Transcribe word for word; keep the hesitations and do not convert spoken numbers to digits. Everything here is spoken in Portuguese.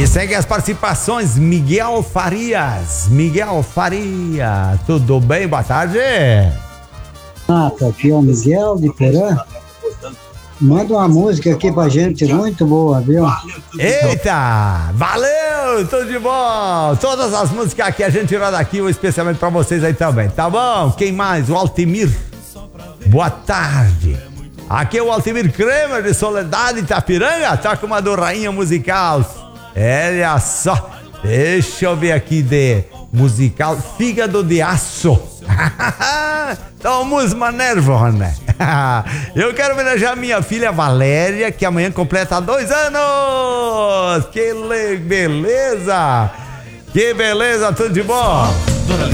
E segue as participações, Miguel Farias. Miguel Faria, tudo bem? Boa tarde. Ah, tá aqui é o Miguel de Perã. Manda uma música aqui pra gente, muito boa, viu? Eita, valeu, tudo de bom. Todas as músicas que a gente tirou daqui, especialmente pra vocês aí também, tá bom? Quem mais? O Altemir. Boa tarde. Aqui é o Altemir Kremer de Soledade Itapiranga, tá com uma do Rainha Musical. Olha só, deixa eu ver aqui de musical Fígado de Aço. Estamos nervosos, né? Eu quero homenagear minha filha Valéria, que amanhã completa dois anos. Que le- beleza! Que beleza, tudo de bom!